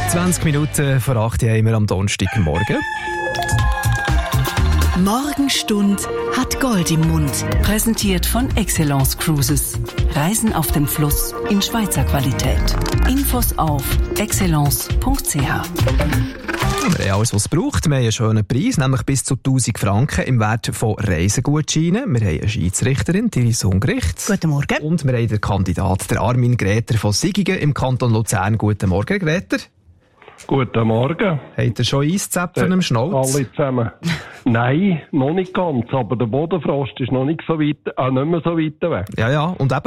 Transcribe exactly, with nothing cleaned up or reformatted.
zwanzig Minuten vor acht haben wir am Donnerstagmorgen. Morgenstund hat Gold im Mund. Präsentiert von Excellence Cruises. Reisen auf dem Fluss in Schweizer Qualität. Infos auf excellence punkt c h. Wir haben alles, was es braucht. Wir haben einen schönen Preis, nämlich bis zu tausend Franken im Wert von Reisegutscheinen. Wir haben eine Schiedsrichterin, Iris Ungericht. Guten Morgen. Und wir haben den Kandidat, der Armin Gräter von Sigigen im Kanton Luzern. Guten Morgen, Gräter. Guten Morgen. Habt ihr schon Eiszäpfen im Schnauz? Alle zusammen. Nein, noch nicht ganz, aber der Bodenfrost ist noch nicht so weit, äh, nicht mehr so weit weg. Ja, ja. Und eben